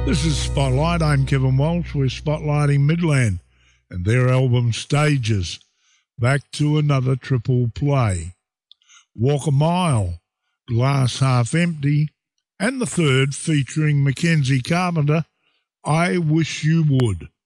This is Spotlight. I'm Kevin Walsh. We're spotlighting Midland and their album Stages. Back to another triple play. Walk a Mile, Glass Half Empty, and the third featuring Mackenzie Carpenter, I Wish You Would.